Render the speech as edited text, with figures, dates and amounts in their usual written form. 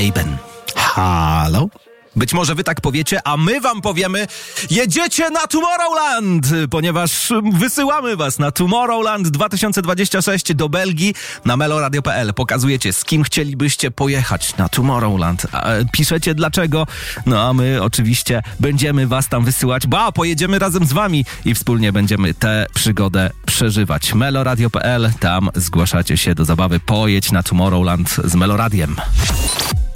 Eben. Halo? Być może wy tak powiecie, a my wam powiemy: jedziecie na Tomorrowland, ponieważ wysyłamy was na Tomorrowland 2026 do Belgii na meloradio.pl. Pokazujecie, z kim chcielibyście pojechać na Tomorrowland. Piszecie dlaczego, no a my oczywiście będziemy was tam wysyłać, pojedziemy razem z wami i wspólnie będziemy tę przygodę przeżywać. meloradio.pl, tam zgłaszacie się do zabawy. Pojedź na Tomorrowland z Meloradiem.